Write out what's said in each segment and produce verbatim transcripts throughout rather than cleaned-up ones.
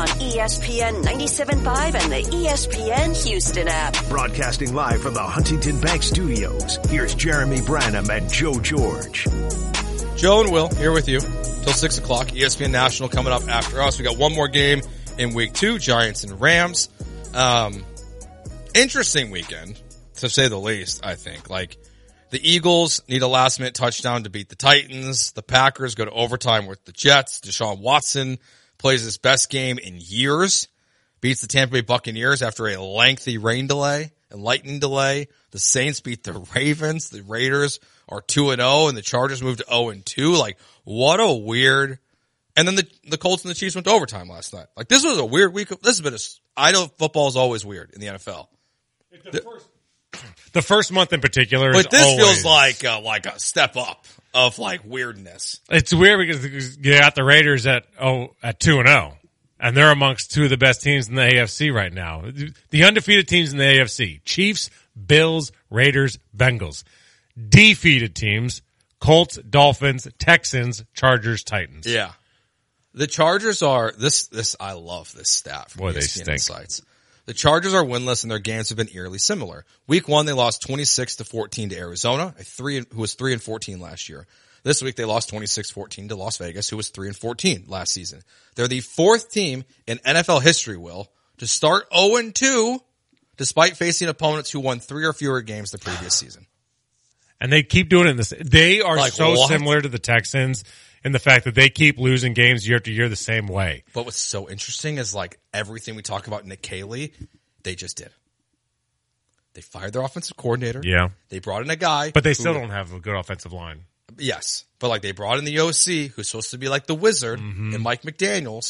on E S P N ninety-seven point five and the E S P N Houston app. Broadcasting live from the Huntington Bank Studios, here's Jeremy Branham and Joe George. Joe and Will here with you till six o'clock. E S P N National coming up after us. We got one more game in week two, Giants and Rams. Um, interesting weekend, to say the least, I think. Like, the Eagles need a last-minute touchdown to beat the Titans. The Packers go to overtime with the Jets. Deshaun Watson plays his best game in years. Beats the Tampa Bay Buccaneers after a lengthy rain delay and lightning delay. The Saints beat the Ravens. The Raiders are two and oh, and the Chargers moved to oh and two. Like, what a weird... And then the the Colts and the Chiefs went to overtime last night. Like, this was a weird week. Of, this has been a... I know football is always weird in the N F L. The, the, first, the first month in particular is But this always, feels like a, like a step up of, like, weirdness. It's weird because you got the Raiders at oh at two and oh, and they're amongst two of the best teams in the A F C right now. The undefeated teams in the A F C: Chiefs, Bills, Raiders, Bengals. Defeated teams: Colts, Dolphins, Texans, Chargers, Titans. Yeah. The Chargers are, this, this, I love this stat from Boy, E they S P N stink. Insights. The Chargers are winless and their games have been eerily similar. Week one, they lost twenty-six to fourteen to Arizona, a three, who was three and fourteen last year. This week, they lost twenty-six fourteen to Las Vegas, who was three and fourteen last season. They're the fourth team in N F L history, Will, to start oh and two, despite facing opponents who won three or fewer games the previous season. And they keep doing it in this. They are Like, so what? similar to the Texans in the fact that they keep losing games year after year the same way. But what's so interesting is, like, everything we talk about Nick Caley, they just did. They fired their offensive coordinator. Yeah. They brought in a guy. But they still who, don't have a good offensive line. Yes. But, like, they brought in the O C, who's supposed to be like the wizard, Mm-hmm. and Mike McDaniels,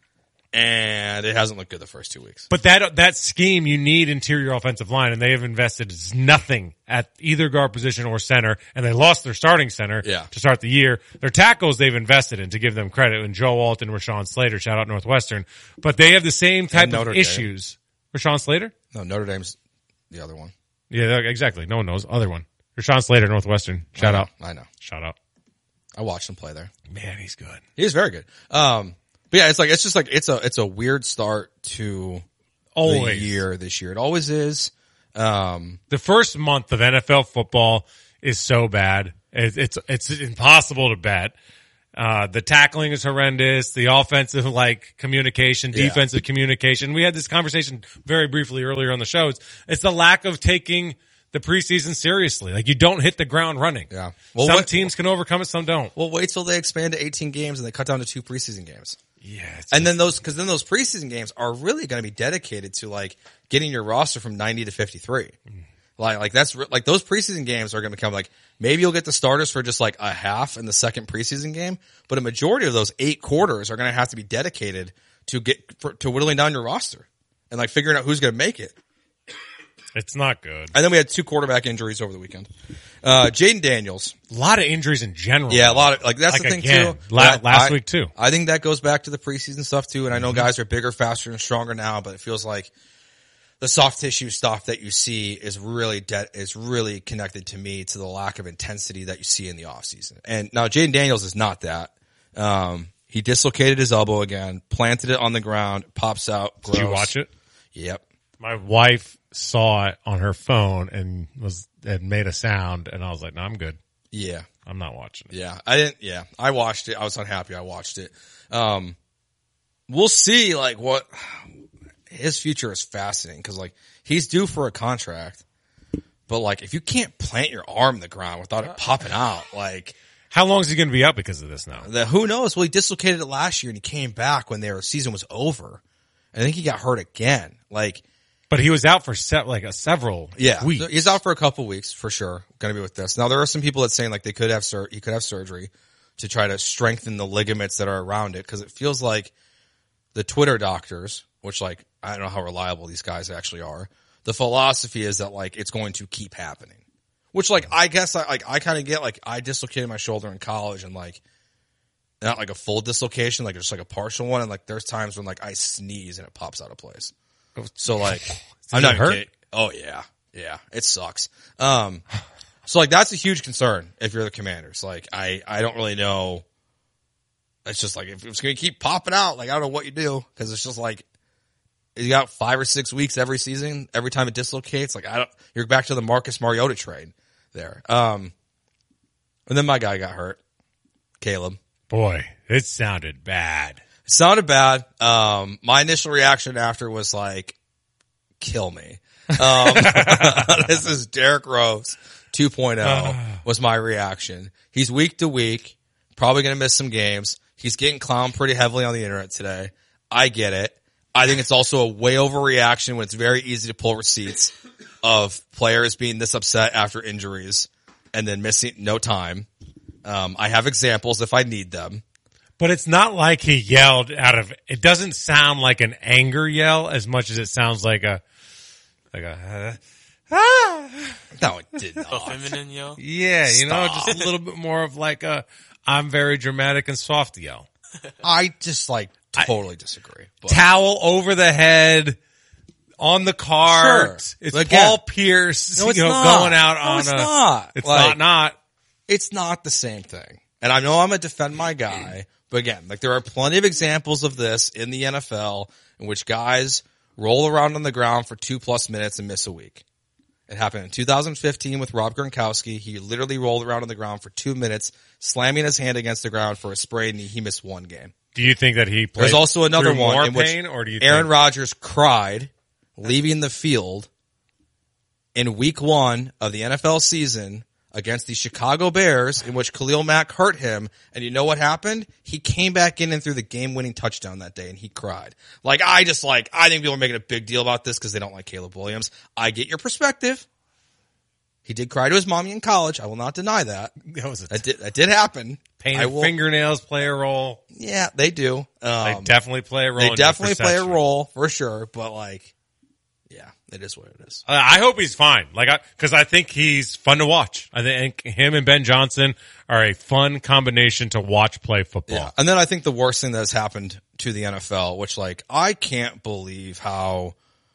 and it hasn't looked good the first two weeks. But that that scheme, you need interior offensive line, and they have invested nothing at either guard position or center, and they lost their starting center Yeah. to start the year. Their tackles they've invested in to give them credit, and Joe Alt and Rashawn Slater, shout out Northwestern. But they have the same type And of Notre Dame. issues. Rashawn Slater? No, Notre Dame's the other one. Yeah, exactly. No one knows. Other one. Rashawn Slater, Northwestern. Shout I know, out. I know. Shout out. I watched him play there. Man, he's good. He is very good. Um, but yeah, it's like, it's just like, it's a, it's a weird start to Always. the year this year. It always is. Um, The first month of N F L football is so bad. It, it's it's impossible to bet. Uh, the tackling is horrendous. The offensive, like, communication, Yeah. defensive communication. We had this conversation very briefly earlier on the show. It's, it's the lack of taking the preseason seriously. Like, you don't hit the ground running. Yeah. Well, some what- teams can overcome it, some don't. well, wait till they expand to eighteen games and they cut down to two preseason games. Yeah. It's And then those, cause then those preseason games are really going to be dedicated to, like, getting your roster from ninety to fifty-three. Like, like that's, re- like those preseason games are going to become like, maybe you'll get the starters for just like a half in the second preseason game, but a majority of those eight quarters are going to have to be dedicated to get, for, to whittling down your roster and like figuring out who's going to make it. it's not good. And then we had two quarterback injuries over the weekend. Uh, Jaden Daniels. A lot of injuries in general. Yeah, a lot of, like, that's Like the thing again, too. la- I- last I- week too. I think that goes back to the preseason stuff too. And I know guys are bigger, faster, and stronger now, but it feels like the soft tissue stuff that you see is really de- is really connected to me to the lack of intensity that you see in the offseason. And now Jaden Daniels is not that. Um, he dislocated his elbow again, planted it on the ground, pops out. Gross. Did you watch it? Yep. My wife saw it on her phone and was had made a sound, and I was like, "No, I'm good. Yeah. I'm not watching it." Yeah. I didn't, yeah. I watched it. I was unhappy. I watched it. Um, we'll see, like, what his future is fascinating because, like, he's due for a contract, but, like, if you can't plant your arm in the ground without it popping out, like, How long is he going to be out because of this now? the, who knows? Well, he dislocated it last year and he came back when their season was over. I think he got hurt again. Like, But he was out for se- like a several yeah, weeks. he's out for a couple weeks for sure. Going to be with this. Now, there are some people that saying like they could have sur- he could have surgery to try to strengthen the ligaments that are around it because it feels like the Twitter doctors, which like I don't know how reliable these guys actually are. The philosophy is that like it's going to keep happening, which like I guess I like I kind of get. Like I dislocated my shoulder in college and like not like a full dislocation, like just like a partial one. And like there's times when like I sneeze and it pops out of place. So like I'm not it hurt? kidding. Oh yeah, yeah, it sucks. Um, so like that's a huge concern if you're the Commanders. Like I I don't really know. it's just like, if it's going to keep popping out, like, I don't know what you do. Cause it's just like, you got five or six weeks every season. Every time it dislocates, like, I don't, you're back to the Marcus Mariota trade there. Um, and then my guy got hurt. Caleb. Boy, it sounded bad. It sounded bad. Um, my initial reaction after was like, kill me. Um, this is Derrick Rose two point oh was my reaction. He's week to week, probably going to miss some games. He's getting clowned pretty heavily on the internet today. I get it. I think it's also a way overreaction when it's very easy to pull receipts of players being this upset after injuries and then missing no time. Um, I have examples if I need them. But it's not like he yelled out of, it doesn't sound like an anger yell as much as it sounds like a, like a, uh, ah. No, it did not. A feminine yell? Yeah, you know, Stop. just a little bit more of like a, I'm very dramatic and soft yell. I just like totally disagree. But. Towel over the head, on the cart. Sure. It's Again, Paul Pierce, no, it's you know, not. going out No, on it's a, not. it's Like, not not. It's not the same thing. And I know I'm going to defend my guy, but again, like there are plenty of examples of this in the N F L in which guys roll around on the ground for two plus minutes and miss a week. It happened in two thousand fifteen with Rob Gronkowski. He literally rolled around on the ground for two minutes, slamming his hand against the ground for a sprain, and he missed one game. Do you think that he played There's also another through one more in which pain, or do you Aaron think- Rodgers cried leaving the field in week one of the N F L season against the Chicago Bears, in which Khalil Mack hurt him. And you know what happened? He came back in and threw the game-winning touchdown that day, and he cried. Like, I just like, I think people are making a big deal about this because they don't like Caleb Williams. I get your perspective. He did cry to his mommy in college. I will not deny that. That was a That did, that did happen. I painted will, fingernails play a role. Yeah, they do. Um, They definitely play a role. They in your definitely play a perception. role for sure, but like, yeah, it is what it is. Uh, I hope he's fine. Like, I, cause I think he's fun to watch. I think him and Ben Johnson are a fun combination to watch play football. Yeah. And then I think the worst thing that has happened to the N F L, which like, I can't believe how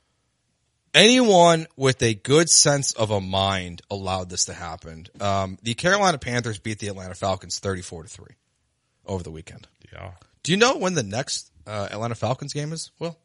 anyone with a good sense of a mind allowed this to happen. Um, the Carolina Panthers beat the Atlanta Falcons thirty-four to three over the weekend. Yeah. Do you know when the next uh, Atlanta Falcons game is? Will?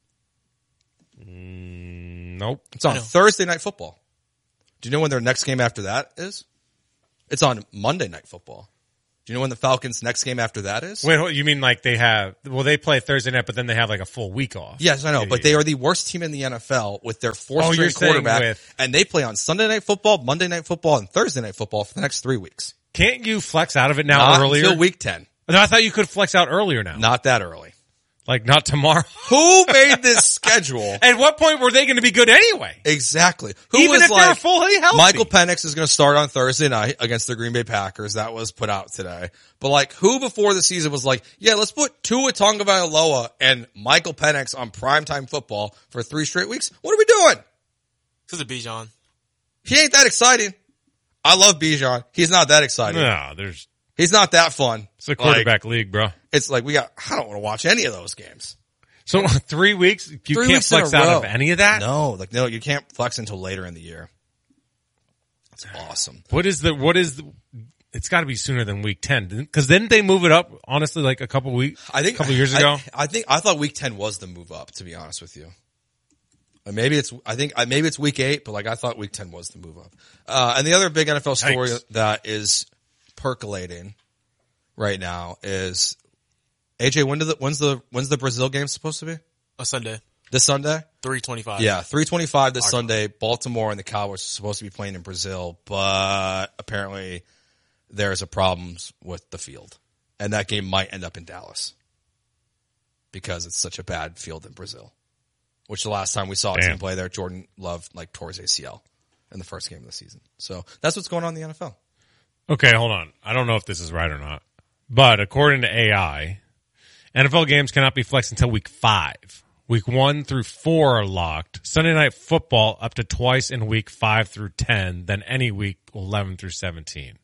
Nope. It's on Thursday Night Football. Do you know when their next game after that is? It's on Monday Night Football. Do you know when the Falcons' next game after that is? Wait, hold- you mean like they have, well, they play Thursday night, but then they have like a full week off. Yes, I know, but Idiot. they are the worst team in the N F L with their fourth Oh, string you're saying quarterback, with- and they play on Sunday Night Football, Monday Night Football, and Thursday Night Football for the next three weeks. Can't you flex out of it now Not earlier? until week ten. No, I thought you could flex out earlier now. Not that early. Like not tomorrow. Who made this schedule? At what point were they going to be good anyway? Exactly. Who Even was if they're like, fully healthy. Michael Penix is going to start on Thursday night against the Green Bay Packers. That was put out today. But like, who before the season was like, yeah, let's put Tua Tagovailoa and Michael Penix on primetime football for three straight weeks? What are we doing? Because of Bijan. He ain't that exciting. I love Bijan. He's not that exciting. No, there's, He's not that fun. it's a quarterback league, bro. It's like we got, I don't want to watch any of those games. So three weeks, you Three can't weeks in flex a out row. of any of that? No, like no, you can't flex until later in the year. It's awesome. What is the, what is the, it's got to be sooner than week ten. Because didn't they move it up, honestly, like a couple weeks, I think a couple years I- ago? I, think I thought week ten was the move up. To be honest with you, Or maybe it's I think maybe it's week eight, but like I thought week ten was the move up. Uh, and the other big N F L story Yikes. that is percolating right now is A J. When do the when's the when's the Brazil game supposed to be? A Sunday. This Sunday? three twenty-five. Yeah, three twenty-five this Sunday. Baltimore and the Cowboys are supposed to be playing in Brazil, but apparently there's a problems with the field, and that game might end up in Dallas because it's such a bad field in Brazil. Which the last time we saw a Damn. team play there, Jordan Love like tore his A C L in the first game of the season. So that's what's going on in the N F L. Okay, hold on. I don't know if this is right or not. But according to A I, N F L games cannot be flexed until week five. Week one through four are locked. Sunday Night Football up to twice in week five through ten, then any week eleven through seventeen.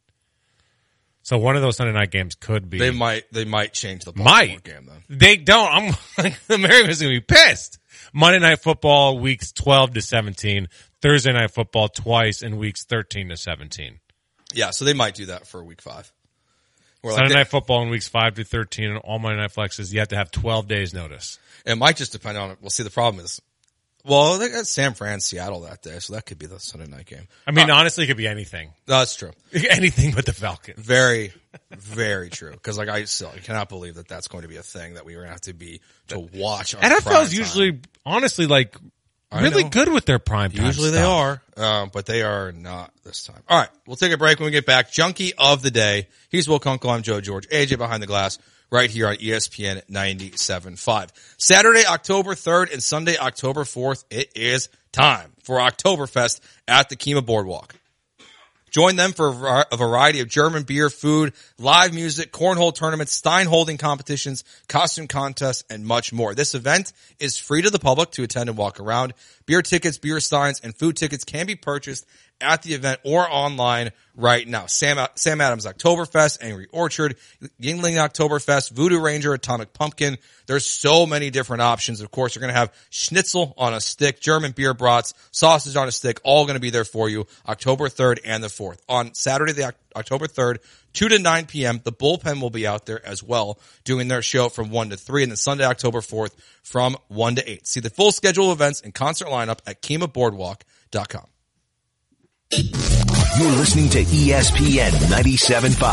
So one of those Sunday night games could be. They might they might change the Baltimore might. game then. They don't. I'm like, the Mariners going to be pissed. Monday Night Football weeks twelve to seventeen. Thursday Night Football twice in weeks thirteen to seventeen. Yeah, so they might do that for week five. Or like Sunday they- Night Football in weeks five to thirteen and all Monday Night Flexes, you have to have twelve days notice. It might just depend on it. Well, see, the problem is, well, they got San Fran, Seattle that day, so that could be the Sunday night game. I mean, honestly, it could be anything. No, that's true. Anything but the Falcons. Very, very true. Because like I still I cannot believe that that's going to be a thing that we are going to have to be to watch. On N F prime L's time. usually, honestly, like I really know. good with their prime time Usually they stuff. are, um, but they are not this time. All right, we'll take a break when we get back. Junkie of the day. He's Will Kunkel. I'm Joe George. A J behind the glass. Right here on E S P N ninety-seven point five. Saturday, October third and Sunday, October fourth, it is time for Oktoberfest at the Kima Boardwalk. Join them for a variety of German beer, food, live music, cornhole tournaments, Stein holding competitions, costume contests, and much more. This event is free to the public to attend and walk around. Beer tickets, beer steins, and food tickets can be purchased at the event or online right now. Sam, Sam Adams Oktoberfest, Angry Orchard, Yingling Oktoberfest, Voodoo Ranger, Atomic Pumpkin. There's so many different options. Of course, you're going to have schnitzel on a stick, German beer brats, sausage on a stick, all going to be there for you October third and the fourth. On Saturday, the October third, two to nine p.m., the Bullpen will be out there as well, doing their show from one to three, and then Sunday, October fourth, from one to eight. See the full schedule of events and concert lineup at kima boardwalk dot com. You're listening to E S P N ninety-seven point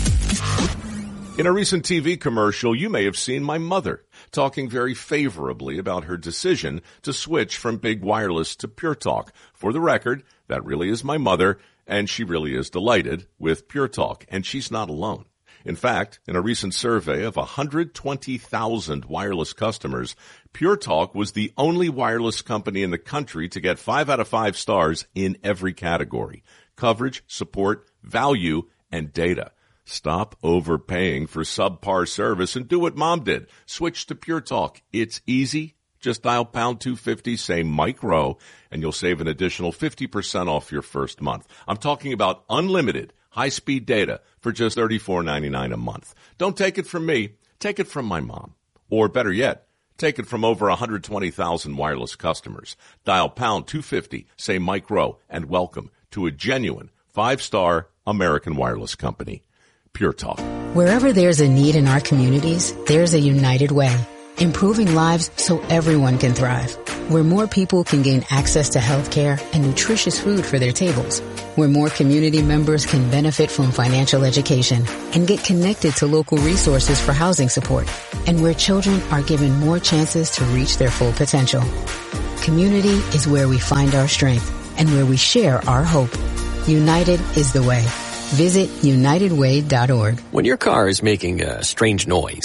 five. In a recent T V commercial, you may have seen my mother talking very favorably about her decision to switch from Big Wireless to Pure Talk. For the record, that really is my mother, and she really is delighted with Pure Talk, and she's not alone. In fact, in a recent survey of one hundred twenty thousand wireless customers, Pure Talk was the only wireless company in the country to get five out of five stars in every category: coverage, support, value, and data. Stop overpaying for subpar service and do what Mom did. Switch to Pure Talk. It's easy. Just dial pound two fifty, say Mike Rowe, and you'll save an additional fifty percent off your first month. I'm talking about unlimited high-speed data for just thirty-four ninety-nine a month. Don't take it from me. Take it from my mom. Or better yet, take it from over one hundred twenty thousand wireless customers. Dial pound two fifty, say Mike Rowe, and welcome to a genuine five-star American wireless company. Pure Talk. Wherever there's a need in our communities, there's a United Way. Improving lives so everyone can thrive. Where more people can gain access to health care and nutritious food for their tables. Where more community members can benefit from financial education and get connected to local resources for housing support. And where children are given more chances to reach their full potential. Community is where we find our strength and where we share our hope. United is the way. Visit united way dot org. When your car is making a strange noise,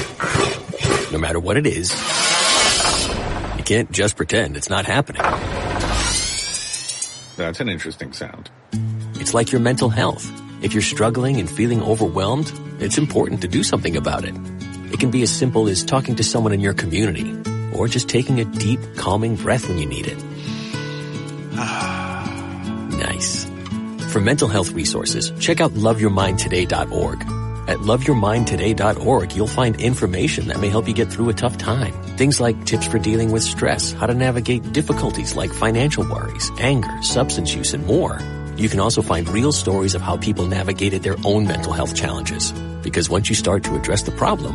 no matter what it is, you can't just pretend it's not happening. That's an interesting sound. It's like your mental health. If you're struggling and feeling overwhelmed, it's important to do something about it. It can be as simple as talking to someone in your community, or just taking a deep, calming breath when you need it. Nice. For mental health resources, check out love your mind today dot org. At love your mind today dot org, you'll find information that may help you get through a tough time. Things like tips for dealing with stress, how to navigate difficulties like financial worries, anger, substance use, and more. You can also find real stories of how people navigated their own mental health challenges. Because once you start to address the problem,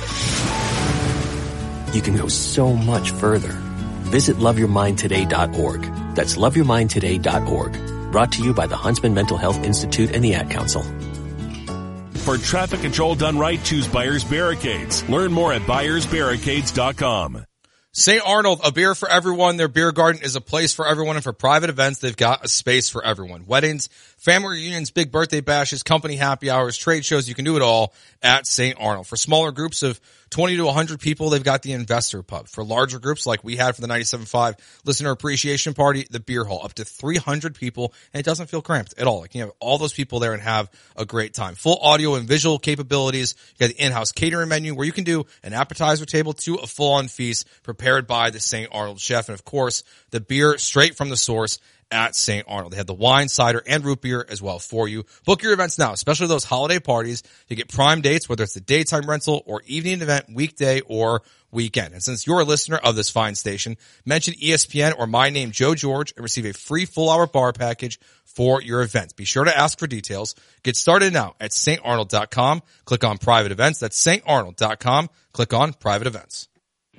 you can go so much further. Visit love your mind today dot org. That's love your mind today dot org. Brought to you by the Huntsman Mental Health Institute and the Ad Council. For traffic control done right, choose Buyers Barricades. Learn more at buyers barricades dot com. Saint Arnold, a beer for everyone. Their beer garden is a place for everyone, and for private events, they've got a space for everyone. Weddings, family reunions, big birthday bashes, company happy hours, trade shows, you can do it all at Saint Arnold. For smaller groups of twenty to one hundred people, they've got the Investor Pub. For larger groups like we had for the ninety-seven point five Listener Appreciation Party, the Beer Hall, up to three hundred people, and it doesn't feel cramped at all. You can have all those people there and have a great time. Full audio and visual capabilities. You got the in-house catering menu where you can do an appetizer table to a full-on feast prepared by the Saint Arnold chef. And of course, the beer straight from the source at Saint Arnold. They have the wine, cider, and root beer as well for you. Book your events now, especially those holiday parties. You get prime dates, whether it's a daytime rental or evening event, weekday or weekend. And since you're a listener of this fine station, mention E S P N or my name, Joe George, and receive a free full-hour bar package for your event. Be sure to ask for details. Get started now at st arnold dot com. Click on private events. That's st arnold dot com. Click on private events.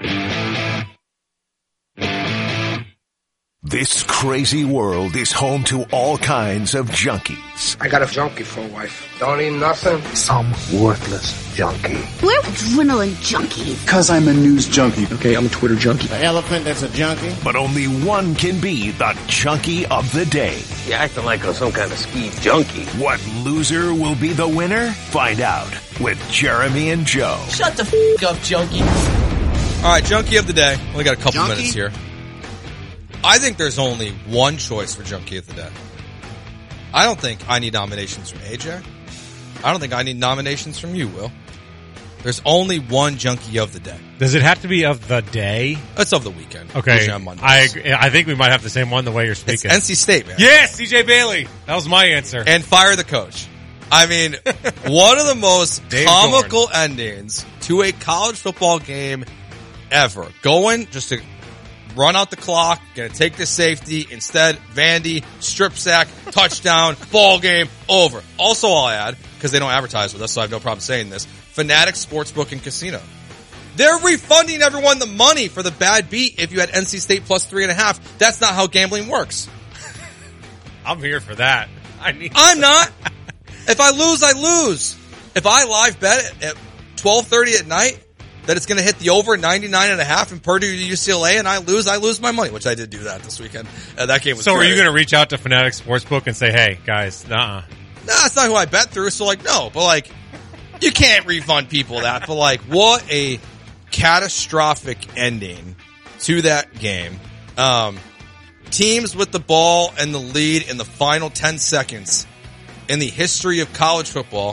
This crazy world is home to all kinds of junkies. I got a junkie for a wife. Don't eat nothing. Some worthless junkie. We're adrenaline junkies. Because I'm a news junkie. Okay, I'm a Twitter junkie. The elephant that's a junkie. But only one can be the junkie of the day. You're acting like I'm some kind of ski junkie. What loser will be the winner? Find out with Jeremy and Joe. Shut the f*** up, junkie. All right, junkie of the day. Only got a couple Junkie? minutes here. I think there's only one choice for junkie of the day. I don't think I need nominations from A J. I don't think I need nominations from you, Will. There's only one junkie of the day. Does it have to be of the day? It's of the weekend. Okay. Usually on Mondays. I agree. I think we might have the same one the way you're It's speaking. N C State, man. Yes, C J Bailey. That was my answer. And fire the coach. I mean, one of the most Dave comical Dorn. endings to a college football game ever. Going just to run out the clock, gonna take the safety. Instead, Vandy, strip sack, touchdown, ball game, over. Also, I'll add, because they don't advertise with us, so I have no problem saying this, Fanatic Sportsbook and Casino. They're refunding everyone the money for the bad beat if you had N C State plus three and a half. That's not how gambling works. I'm here for that. I need. I'm not. If I lose, I lose. If I live bet at twelve thirty at night that it's going to hit the over ninety-nine and a half in Purdue U C L A and I lose, I lose my money, which I did do that this weekend. Uh, that game was So, great. are you going to reach out to Fanatic Sportsbook and say, "Hey, guys, nah"? Nah, that's not who I bet through. So, like, no. But, like, you can't refund people that. But, like, what a catastrophic ending to that game. Um, teams with the ball and the lead in the final ten seconds in the history of college football.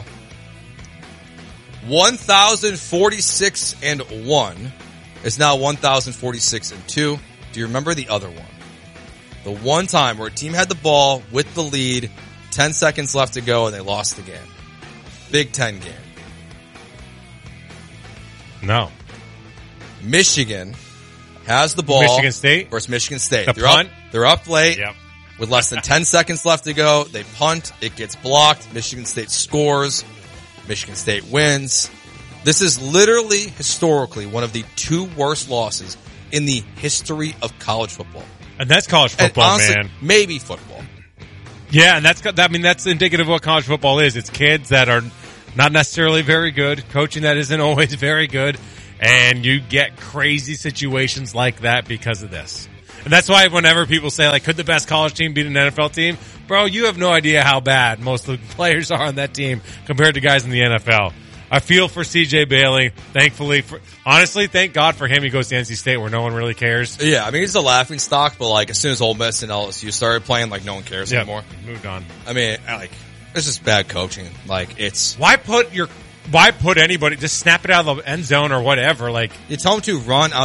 one thousand forty-six and one is now one thousand forty-six and two. Do you remember the other one? The one time where a team had the ball with the lead, ten seconds left to go, and they lost the game. Big Ten game. No. Michigan has the ball. Michigan State versus Michigan State. The they're punt? up. They're up late. Yep. With less than ten seconds left to go, they punt. It gets blocked. Michigan State scores. Michigan State wins. This is literally, historically, one of the two worst losses in the history of college football. And that's college And football, honestly, man. maybe football. Yeah, and that's I mean that's indicative of what college football is. It's kids that are not necessarily very good, coaching that isn't always very good, and you get crazy situations like that because of this. And that's why whenever people say, like, could the best college team beat an N F L team? Bro, you have no idea how bad most of the players are on that team compared to guys in the N F L. I feel for C J Bailey, thankfully. For, honestly, thank God for him. He goes to N C State where no one really cares. Yeah, I mean, he's a laughing stock, but, like, as soon as Ole Miss and L S U started playing, like, no one cares Yep, anymore. moved on. I mean, like, it's just bad coaching. Like, it's... Why put your... Why put anybody... Just snap it out of the end zone or whatever. Like, you tell them to run out